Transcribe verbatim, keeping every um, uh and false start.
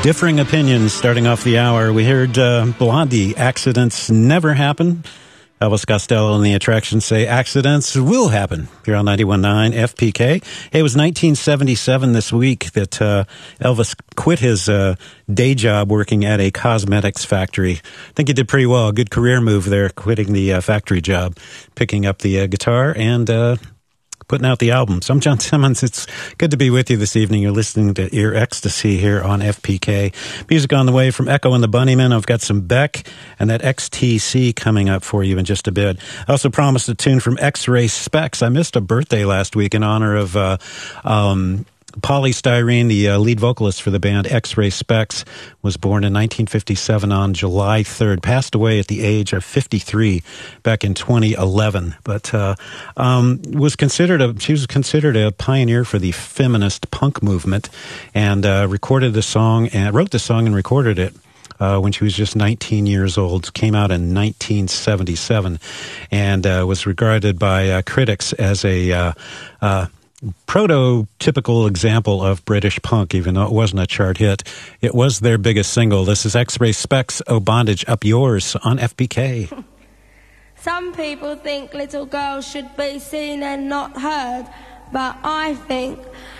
Differing opinions starting off the hour. We heard uh, Blondie, Accidents Never Happen. Elvis Costello and the Attractions say accidents will happen here on ninety-one point nine F P K. Hey, it was nineteen seventy-seven this week that uh, Elvis quit his uh, day job working at a cosmetics factory. I think he did pretty well. A good career move there, quitting the uh, factory job, picking up the uh, guitar and uh, putting out the album. So I'm John Simmons. It's good to be with you this evening. You're listening to Ear Ecstasy here on F P K. Music on the way from Echo and the Bunnymen. I've got some Beck and that X T C coming up for you in just a bit. I also promised a tune from X-Ray Spex. I missed a birthday last week in honor of uh, um, Polly Styrene, the uh, lead vocalist for the band X-Ray Spex, was born in nineteen fifty-seven on July third, passed away at the age of fifty-three back in twenty eleven, but uh, um, was considered a, she was considered a pioneer for the feminist punk movement, and uh, recorded the song, and wrote the song and recorded it Uh, when she was just nineteen years old. Came out in nineteen seventy-seven, and uh, was regarded by uh, critics as a uh, uh, prototypical example of British punk, even though it wasn't a chart hit. It was their biggest single. This is X-Ray Spex, Oh Bondage, Up Yours on F P K. Some people think little girls should be seen and not heard, but I think